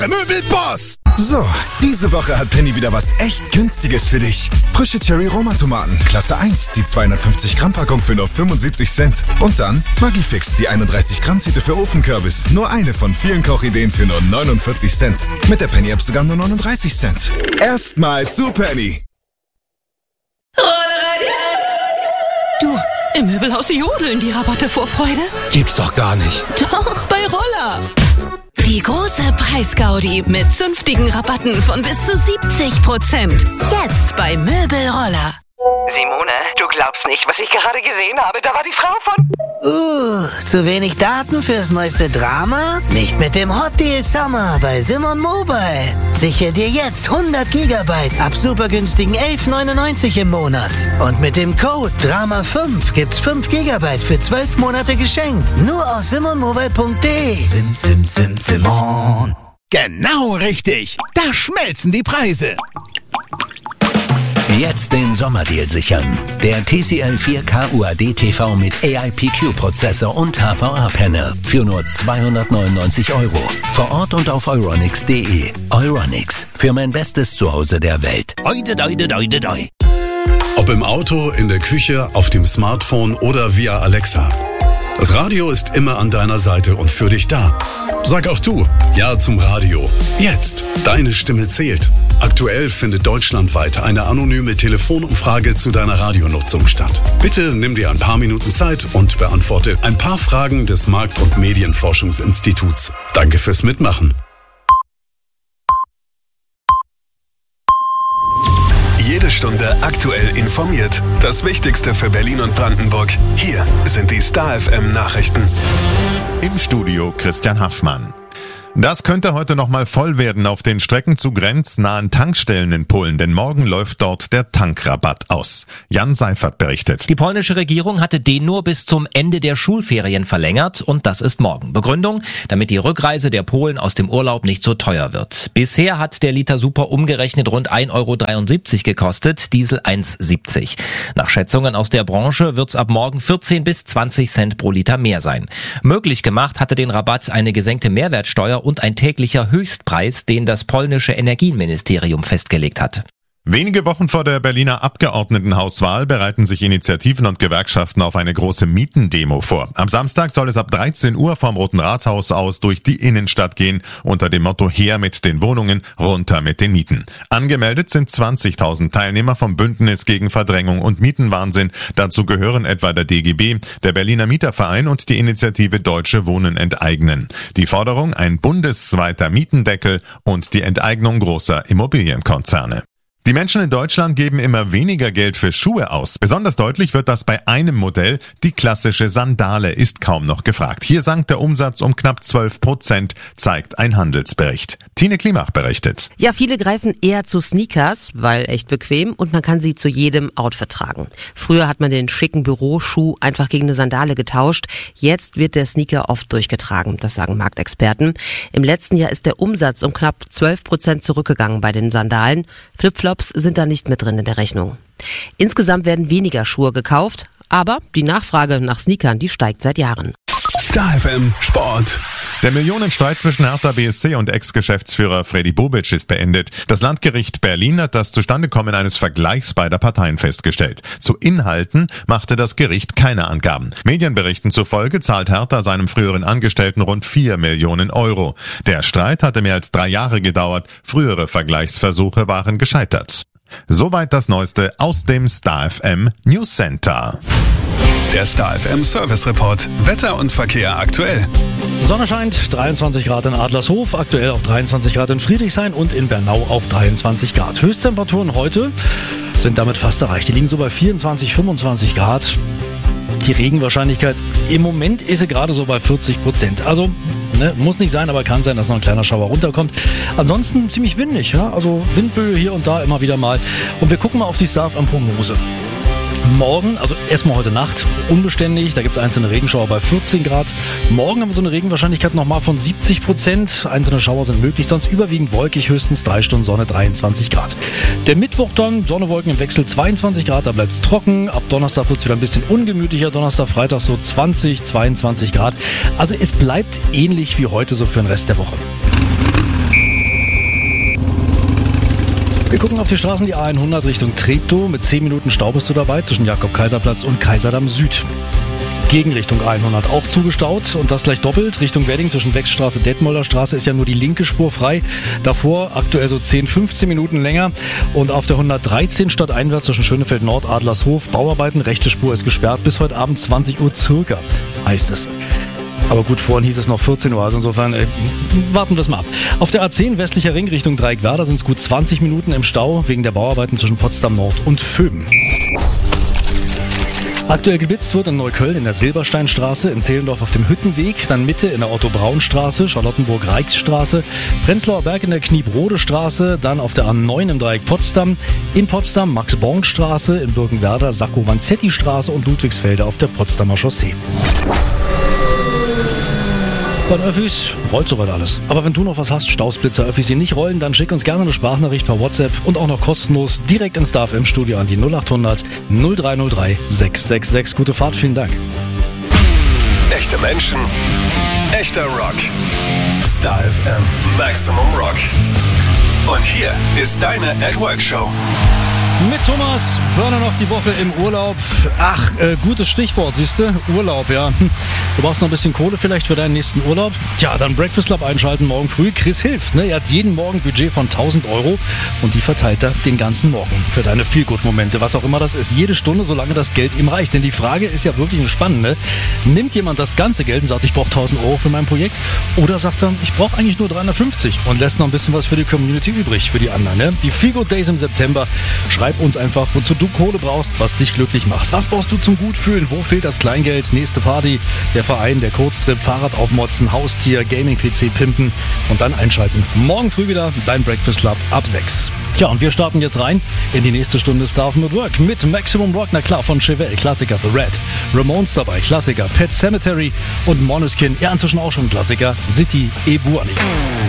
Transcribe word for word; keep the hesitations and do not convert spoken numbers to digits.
Der Möbelboss! So, diese Woche hat Penny wieder was echt Günstiges für dich. Frische Cherry-Roma-Tomaten, Klasse eins, die zweihundertfünfzig Gramm Packung für nur fünfundsiebzig Cent. Und dann Maggi-Fix, die einunddreißig Gramm Tüte für Ofenkürbis. Nur eine von vielen Kochideen für nur neunundvierzig Cent. Mit der Penny-App sogar nur neununddreißig Cent. Erstmal zu Penny. Du, im Möbelhaus jodeln die Rabatte vor Freude. Gibt's doch gar nicht. Doch, bei Roller. Die große Preisgaudi mit zünftigen Rabatten von bis zu siebzig Prozent. Jetzt bei Möbelroller. Simone, du glaubst nicht, was ich gerade gesehen habe. Da war die Frau von... Uh, zu wenig Daten fürs neueste Drama? Nicht mit dem Hot Deal Summer bei Simon Mobile. Sichere dir jetzt hundert Gigabyte ab super günstigen elf neunundneunzig im Monat. Und mit dem Code Drama fünf gibt's fünf Gigabyte für zwölf Monate geschenkt. Nur aus simonmobile punkt de. Sim, sim, sim, Simon. Genau richtig. Da schmelzen die Preise. Jetzt den Sommerdeal sichern. Der T C L vier K U A D T V mit A I P Q-Prozessor und H V A-Panel für nur zweihundertneunundneunzig Euro. Vor Ort und auf euronics punkt de. Euronics, für mein bestes Zuhause der Welt. Oide, oide, oide, oide. Ob im Auto, in der Küche, auf dem Smartphone oder via Alexa. Das Radio ist immer an deiner Seite und für dich da. Sag auch du Ja zum Radio. Jetzt. Deine Stimme zählt. Aktuell findet deutschlandweit eine anonyme Telefonumfrage zu deiner Radionutzung statt. Bitte nimm dir ein paar Minuten Zeit und beantworte ein paar Fragen des Markt- und Medienforschungsinstituts. Danke fürs Mitmachen. Jede Stunde aktuell informiert. Das Wichtigste für Berlin und Brandenburg. Hier sind die Star F M Nachrichten. Im Studio Christian Haffmann. Das könnte heute nochmal voll werden auf den Strecken zu grenznahen Tankstellen in Polen, denn morgen läuft dort der Tankrabatt aus. Jan Seifert berichtet. Die polnische Regierung hatte den nur bis zum Ende der Schulferien verlängert und das ist morgen. Begründung, damit die Rückreise der Polen aus dem Urlaub nicht so teuer wird. Bisher hat der Liter Super umgerechnet rund ein Euro dreiundsiebzig gekostet, Diesel eins Euro siebzig. Nach Schätzungen aus der Branche wird's ab morgen vierzehn bis zwanzig Cent pro Liter mehr sein. Möglich gemacht hatte den Rabatt eine gesenkte Mehrwertsteuer und ein täglicher Höchstpreis, den das polnische Energieministerium festgelegt hat. Wenige Wochen vor der Berliner Abgeordnetenhauswahl bereiten sich Initiativen und Gewerkschaften auf eine große Mietendemo vor. Am Samstag soll es ab dreizehn Uhr vom Roten Rathaus aus durch die Innenstadt gehen, unter dem Motto Her mit den Wohnungen, runter mit den Mieten. Angemeldet sind zwanzigtausend Teilnehmer vom Bündnis gegen Verdrängung und Mietenwahnsinn. Dazu gehören etwa der D G B, der Berliner Mieterverein und die Initiative Deutsche Wohnen enteignen. Die Forderung: ein bundesweiter Mietendeckel und die Enteignung großer Immobilienkonzerne. Die Menschen in Deutschland geben immer weniger Geld für Schuhe aus. Besonders deutlich wird das bei einem Modell. Die klassische Sandale ist kaum noch gefragt. Hier sank der Umsatz um knapp zwölf Prozent, zeigt ein Handelsbericht. Tine Klimach berichtet. Ja, viele greifen eher zu Sneakers, weil echt bequem und man kann sie zu jedem Outfit tragen. Früher hat man den schicken Büroschuh einfach gegen eine Sandale getauscht. Jetzt wird der Sneaker oft durchgetragen, das sagen Marktexperten. Im letzten Jahr ist der Umsatz um knapp zwölf Prozent zurückgegangen bei den Sandalen. Flipflops sind da nicht mit drin in der Rechnung. Insgesamt werden weniger Schuhe gekauft, aber die Nachfrage nach Sneakern, die steigt seit Jahren. Star F M Sport. Der Millionenstreit zwischen Hertha B S C und Ex-Geschäftsführer Freddy Bobic ist beendet. Das Landgericht Berlin hat das Zustandekommen eines Vergleichs beider Parteien festgestellt. Zu Inhalten machte das Gericht keine Angaben. Medienberichten zufolge zahlt Hertha seinem früheren Angestellten rund vier Millionen Euro. Der Streit hatte mehr als drei Jahre gedauert. Frühere Vergleichsversuche waren gescheitert. Soweit das Neueste aus dem Star F M News Center. Der Star F M Service Report. Wetter und Verkehr aktuell. Sonne scheint, dreiundzwanzig Grad in Adlershof, aktuell auch dreiundzwanzig Grad in Friedrichshain und in Bernau auch dreiundzwanzig Grad. Höchsttemperaturen heute sind damit fast erreicht. Die liegen so bei vierundzwanzig, fünfundzwanzig Grad. Die Regenwahrscheinlichkeit im Moment ist sie gerade so bei vierzig Prozent. Also ne, muss nicht sein, aber kann sein, dass noch ein kleiner Schauer runterkommt. Ansonsten ziemlich windig, ja? Also Windböe hier und da immer wieder mal. Und wir gucken mal auf die Star F M-Prognose. Morgen, also erstmal heute Nacht, unbeständig, da gibt es einzelne Regenschauer bei vierzehn Grad. Morgen haben wir so eine Regenwahrscheinlichkeit nochmal von siebzig Prozent. Einzelne Schauer sind möglich, sonst überwiegend wolkig, höchstens drei Stunden Sonne, dreiundzwanzig Grad. Der Mittwoch dann, Sonne, Wolken im Wechsel, zweiundzwanzig Grad, da bleibt es trocken. Ab Donnerstag wird es wieder ein bisschen ungemütlicher, Donnerstag, Freitag so zwanzig, zweiundzwanzig Grad. Also es bleibt ähnlich wie heute so für den Rest der Woche. Wir gucken auf die Straßen, die A hundert Richtung Treptow. Mit zehn Minuten Stau bist du dabei zwischen Jakob-Kaiser-Platz und Kaiserdamm Süd. Gegenrichtung A hundert auch zugestaut und das gleich doppelt. Richtung Wedding zwischen Wechstraße, Detmolder Straße ist ja nur die linke Spur frei. Davor aktuell so zehn, fünfzehn Minuten länger. Und auf der hundertdreizehn stadteinwärts zwischen Schönefeld Nord, Adlershof, Bauarbeiten, rechte Spur ist gesperrt bis heute Abend zwanzig Uhr circa, heißt es. Aber gut, vorhin hieß es noch vierzehn Uhr, also insofern äh, warten wir es mal ab. Auf der A zehn westlicher Ring Richtung Dreieckwerder sind es gut zwanzig Minuten im Stau wegen der Bauarbeiten zwischen Potsdam Nord und Föben. Aktuell geblitzt wird in Neukölln in der Silbersteinstraße, in Zehlendorf auf dem Hüttenweg, dann Mitte in der Otto-Braun-Straße, Charlottenburg-Reichsstraße, Prenzlauer Berg in der Kniebrode-Straße, dann auf der A neun im Dreieck Potsdam, in Potsdam Max-Born-Straße, in Birkenwerder Sacco-Vanzetti-Straße und Ludwigsfelde auf der Potsdamer Chaussee. Bei den Öffis rollt soweit alles. Aber wenn du noch was hast, Stausblitzer, Öffis, die nicht rollen, dann schick uns gerne eine Sprachnachricht per WhatsApp und auch noch kostenlos direkt ins Star F M Studio an die null acht hundert null drei null drei sechs sechs sechs. Gute Fahrt, vielen Dank. Echte Menschen, echter Rock. Star F M Maximum Rock. Und hier ist deine At Work Show. Mit Thomas Börner noch die Woche im Urlaub. Ach, äh, gutes Stichwort, siehst du? Urlaub, ja. Du brauchst noch ein bisschen Kohle vielleicht für deinen nächsten Urlaub. Tja, dann Breakfast Club einschalten morgen früh. Chris hilft, ne? Er hat jeden Morgen ein Budget von tausend Euro und die verteilt er den ganzen Morgen für deine Feel-Good-Momente, was auch immer das ist. Jede Stunde, solange das Geld ihm reicht. Denn die Frage ist ja wirklich eine spannende. Nimmt jemand das ganze Geld und sagt, ich brauche tausend Euro für mein Projekt? Oder sagt er, ich brauche eigentlich nur dreihundertfünfzig und lässt noch ein bisschen was für die Community übrig, für die anderen, ne? Die Feel-Good Days im September. Schreib uns einfach, wozu du Kohle brauchst, was dich glücklich macht. Was brauchst du zum Gutfühlen? Wo fehlt das Kleingeld? Nächste Party, der Verein, der Kurztrip, Fahrrad aufmotzen, Haustier, Gaming-P C pimpen und dann einschalten. Morgen früh wieder dein Breakfast Club ab sechs. Ja, und wir starten jetzt rein in die nächste Stunde Star F M at Work mit Maximum Rock, na klar, von Chevelle, Klassiker The Red, Ramones dabei, Klassiker Pet Sematary und Måneskin, ja inzwischen auch schon Klassiker City e Buoni.